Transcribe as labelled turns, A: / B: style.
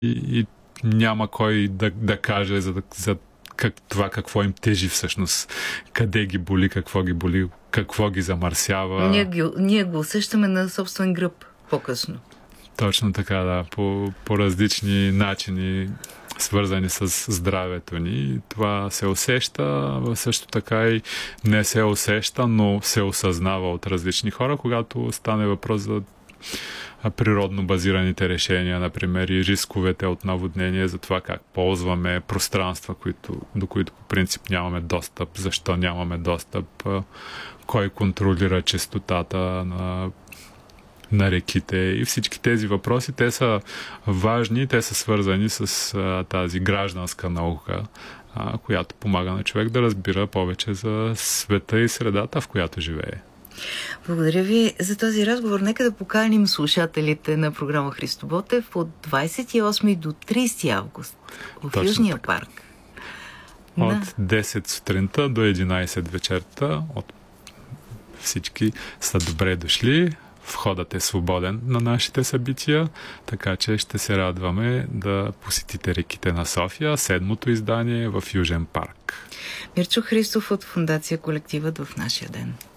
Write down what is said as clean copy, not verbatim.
A: и няма кой да каже за това какво им тежи всъщност, къде ги боли, какво ги замърсява.
B: Ние го усещаме на собствен гръб по-късно.
A: Точно така, да. По различни начини, свързани с здравето ни. Това се усеща, също така и не се усеща, но се осъзнава от различни хора, когато стане въпрос за природно базираните решения, например, и рисковете от наводнение, за това как ползваме пространства, до които по принцип нямаме достъп, защо нямаме достъп, кой контролира чистотата на реките и всички тези въпроси, те са важни, те са свързани с тази гражданска наука, която помага на човек да разбира повече за света и средата, в която живее.
B: Благодаря ви за този разговор. Нека да поканим слушателите на програма Христо Ботев от 28 до 30 август в
A: Точно
B: Южния
A: така.
B: парк.
A: От 10 сутринта до 11 вечерта. Всички са добре дошли. Входът е свободен на нашите събития, така че ще се радваме да посетите реките на София, 7-то издание в Южен парк.
B: Мирчо Христов от Фондация Колективът в нашия ден.